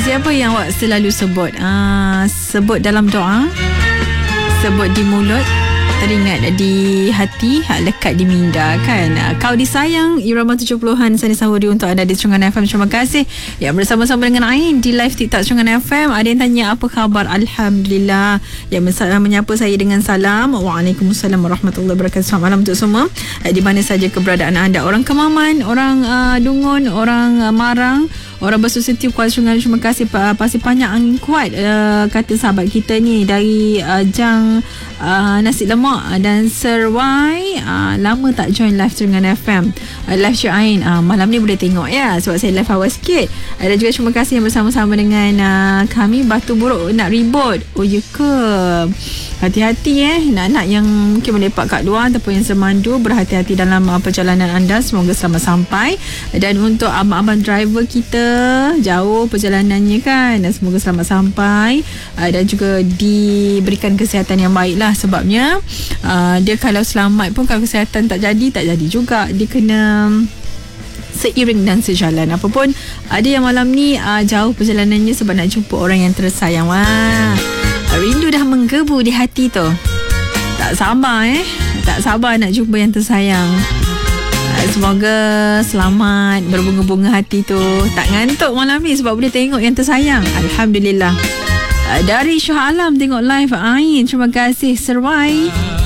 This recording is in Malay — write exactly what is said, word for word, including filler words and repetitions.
Siapa yang awak selalu sebut? Ah, sebut dalam doa, sebut di mulut, teringat di hati, lekat di minda kan. Kau disayang, Irama tujuh puluhan Sani Sahuri untuk anda di Serungan F M. Terima kasih yang bersama-sama dengan Ain di live TikTok Serungan F M. Ada yang tanya apa khabar? Alhamdulillah. Yang menyapa saya dengan salam, Waalaikumsalam warahmatullahi wabarakatuh. Selamat malam untuk semua, di mana saja keberadaan anda. Orang Kemaman, orang uh, Dungun, orang uh, Marang, orang Bersusuti, Kuala Serungan. Terima kasih Pak. Pasir Panjang angin kuat, uh, kata sahabat kita ni dari uh, Jang uh, Nasi Lemak dan Serwai. uh, Lama tak join live Serungan F M. uh, Live Syuk Ain, uh, malam ni boleh tengok ya, sebab saya live awal sikit. uh, Dan juga terima kasih yang bersama-sama dengan uh, kami. Batu Buruk nak reboot. Oh ya ke? Hati-hati eh, nak-nak yang mungkin melepak kat luar ataupun yang semandu, berhati-hati dalam uh, perjalanan anda. Semoga selamat sampai. Dan untuk abang-abang driver kita, jauh perjalanannya kan, dan semoga selamat sampai, uh, dan juga diberikan kesihatan yang baik lah. Sebabnya uh, dia kalau selamat pun, kalau kesihatan tak jadi, tak jadi juga. Dia kena seiring dan sejalan. Apapun, ada yang malam ni uh, jauh perjalanannya sebab nak jumpa orang yang tersayang. Wah, rindu dah menggebu di hati tu. Tak sabar eh Tak sabar nak jumpa yang tersayang. Semoga selamat, berbunga-bunga hati tu. Tak ngantuk malam ni sebab boleh tengok yang tersayang. Alhamdulillah. Dari Shah Alam tengok live Ain. Terima kasih Serwai.